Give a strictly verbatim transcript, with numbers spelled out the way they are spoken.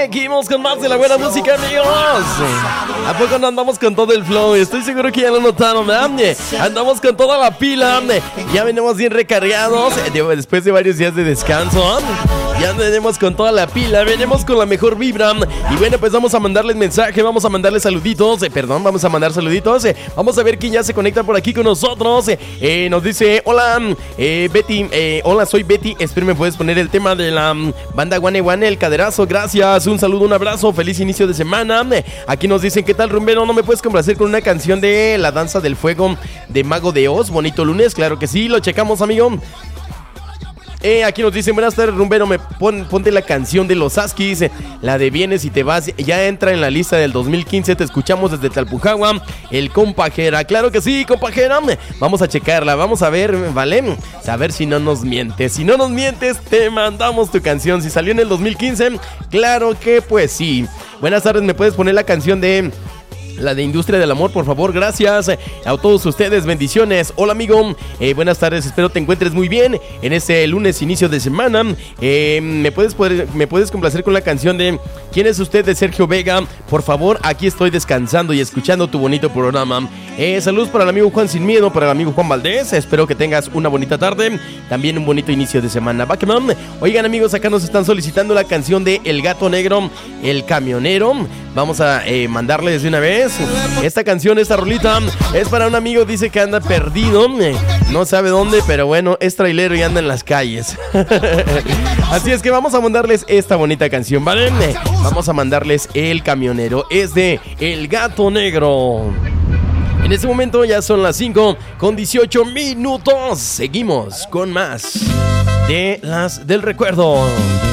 Seguimos con más de la buena música, amigos. ¿A poco no andamos con todo el flow? Estoy seguro que ya lo notaron, ¿verdad? Andamos con toda la pila. Ya venimos bien recargados después de varios días de descanso. Ya venimos con toda la pila, venimos con la mejor vibra. Y bueno, pues vamos a mandarles mensaje, vamos a mandarles saluditos. Eh, perdón, vamos a mandar saluditos. Eh, vamos a ver quién ya se conecta por aquí con nosotros. Eh, eh, nos dice, hola, eh, Betty. Eh, hola, soy Betty. Espero me puedes poner el tema de la um, banda Guane Guane, el caderazo. Gracias, un saludo, un abrazo, feliz inicio de semana. Eh, aquí nos dicen, ¿qué tal, rumbero? ¿No me puedes complacer con una canción de La Danza del Fuego de Mago de Oz? Bonito lunes, claro que sí, lo checamos, amigo. Eh, aquí nos dicen, buenas tardes, rumbero, me pon, ponte la canción de los Askis, eh, la de Vienes y te vas, ya entra en la lista del dos mil quince, te escuchamos desde Talpujagua, el compajera, claro que sí, compajera, vamos a checarla, vamos a ver, ¿vale? A ver si no nos mientes, si no nos mientes, te mandamos tu canción, si salió en el dos mil quince, claro que pues sí. Buenas tardes, ¿me puedes poner la canción de... la de Industria del Amor, por favor? Gracias a todos ustedes, bendiciones. Hola, amigo, eh, buenas tardes, espero te encuentres muy bien en este lunes, inicio de semana. eh, ¿me, puedes poder, ¿Me puedes complacer con la canción de ¿Quién es usted? De Sergio Vega? Por favor, aquí estoy descansando y escuchando tu bonito programa. eh, Saludos para el amigo Juan Sin Miedo, para el amigo Juan Valdés. Espero que tengas una bonita tarde, también un bonito inicio de semana. Backman. Oigan, amigos, acá nos están solicitando la canción de El Gato Negro, El Camionero. Vamos a eh, mandarles de una vez esta canción, esta rolita. Es para un amigo, dice que anda perdido, no sabe dónde, pero bueno, es trailero y anda en las calles. Así es que vamos a mandarles esta bonita canción, ¿vale? Vamos a mandarles El Camionero, es de El Gato Negro. En este momento ya son las cinco con dieciocho minutos. Seguimos con más de las del recuerdo.